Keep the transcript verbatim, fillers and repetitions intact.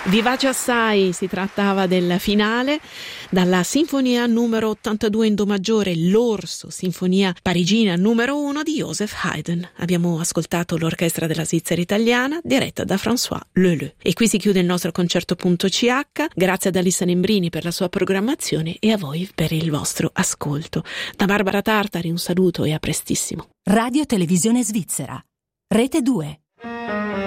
Vivace assai, si trattava del finale dalla sinfonia numero ottantadue in do maggiore, l'Orso, sinfonia parigina numero uno di Joseph Haydn. Abbiamo ascoltato l'orchestra della Svizzera italiana diretta da François Leleu. E qui si chiude il nostro concerto.ch. Grazie ad Alissa Nembrini per la sua programmazione e a voi per il vostro ascolto. Da Barbara Tartari un saluto e a prestissimo. Radio Televisione Svizzera, Rete due.